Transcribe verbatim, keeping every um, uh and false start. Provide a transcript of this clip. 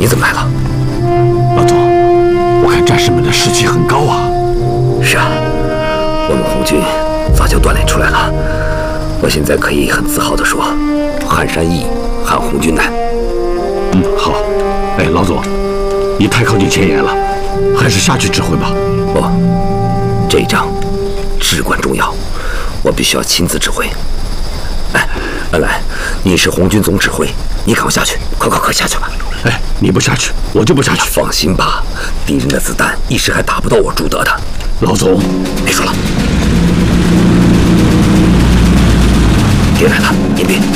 你怎么来了？ 老总，我看战士们的士气很高啊。 是啊，我们红军早就锻炼出来了。我现在可以很自豪地说，撼山易，撼红军难。 嗯，好。哎，老总，你太靠近前沿了，还是下去指挥吧。 不，这一仗至关重要，我必须要亲自指挥。哎，恩来，你是红军总指挥，你赶快下去，快快快下去吧！ 哎，你不下去，我就不下去。 放心吧，敌人的子弹一时还打不到我朱德的。 老总， 别说了。